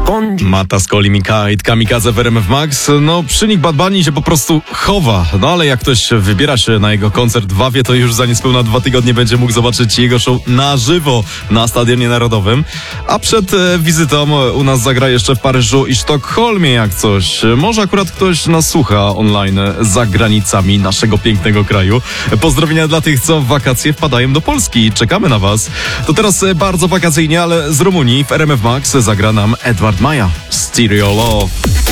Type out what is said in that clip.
nascondi. Mata Skoli Mikaid, Kamikaze w RMF Max. No, przy nich Bad Bunny się po prostu chowa. No, ale jak ktoś wybiera się na jego koncert w Wawie, to już za niespełna 2 tygodnie będzie mógł zobaczyć jego show na żywo na Stadionie Narodowym. A przed wizytą u nas zagra jeszcze w Paryżu i Sztokholmie jak coś. Może akurat ktoś nas słucha online za granicami naszego pięknego kraju. Pozdrowienia dla tych, co w wakacje wpadają do Polski. Czekamy na was. To teraz bardzo wakacyjnie, ale z Rumunii w RMF Max zagra nam Edward Maja. Stereo Love.